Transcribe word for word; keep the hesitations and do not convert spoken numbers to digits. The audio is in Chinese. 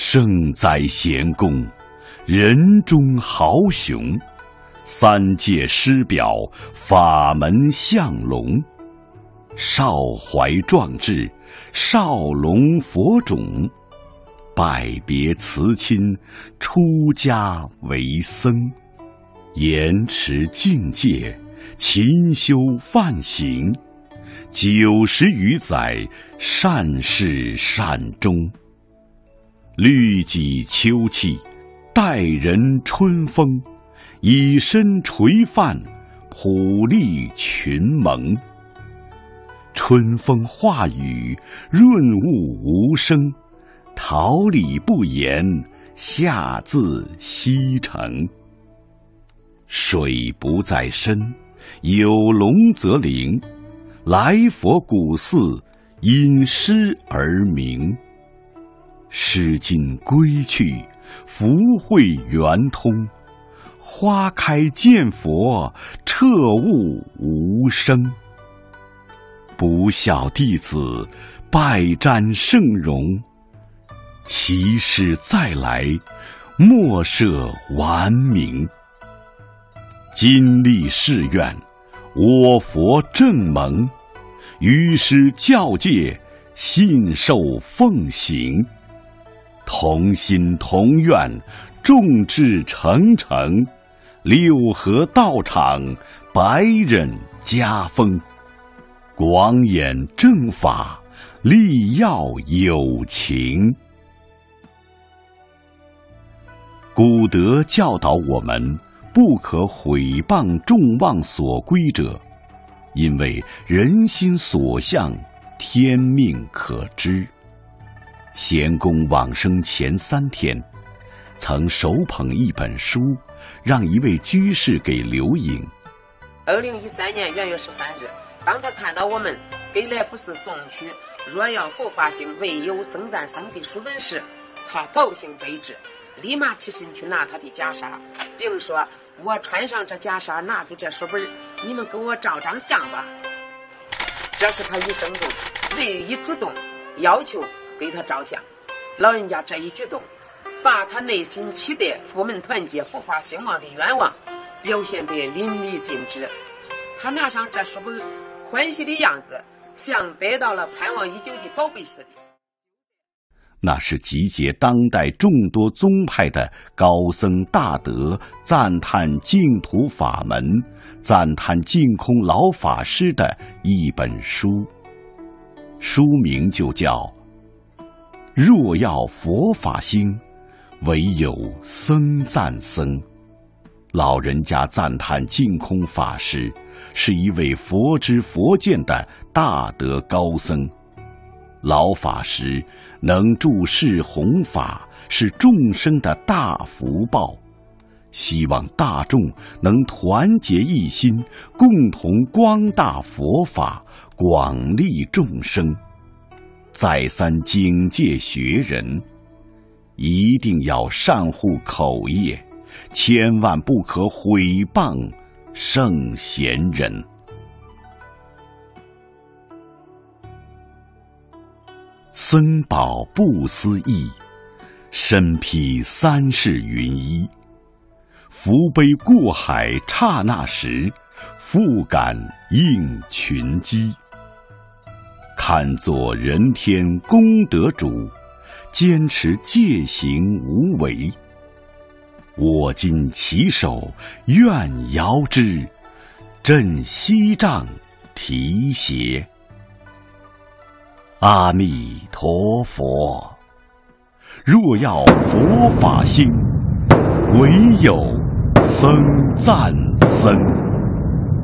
圣哉贤公，人中豪雄，三界师表，法门相龙。少怀壮志，少龙佛种，拜别辞亲，出家为僧。严持境界，勤修梵行，九十余载，善事善终。律己秋气，待人春风，以身垂范，普利群蒙。春风化雨，润物无声，桃李不言，下自西城。水不在深，有龙则灵。来佛古寺，因诗而名。诗经归去，福慧圆通。花开见佛，彻悟无生。不孝弟子，拜瞻圣容。其师再来，莫设顽名。今立誓愿，我佛正蒙。于师教戒，信受奉行。同心同愿，众志成城。六合道场，百忍家风。广演正法，力要有情。古德教导我们，不可毁谤众望所归者，因为人心所向，天命可知。贤公往生前三天，曾手捧一本书，让一位居士给留影。 二零一三年元月十三日，当他看到我们给来福寺送去若要佛法兴，唯有僧赞僧的书本时，他高兴悲至，立马起身去拿他的袈裟，并说：我穿上这袈裟，拿住这书本，你们给我照张相吧。这是他一生中唯一主动要求给他照相。老人家这一举动，把他内心期待佛门团结、佛法兴旺的愿望表现得淋漓尽致。他拿上这书本，欢喜的样子像得到了盼望已久的宝贝似的。 那是集结当代众多宗派的高僧大德赞叹净土法门、赞叹净空老法师的一本书，书名就叫若要佛法兴，唯有僧赞僧。老人家赞叹净空法师是一位佛知佛见的大德高僧，老法师能注释弘法，是众生的大福报。希望大众能团结一心，共同光大佛法，广利众生。再三警戒学人，一定要善护口业，千万不可毁谤圣贤人。僧宝不思议，身披三世云衣。福杯过海刹那时，复感应群机。看作人天功德主，坚持戒行无为。我今起手，愿遥之，振西杖提携。阿弥陀佛，若要佛法兴，唯有僧赞僧。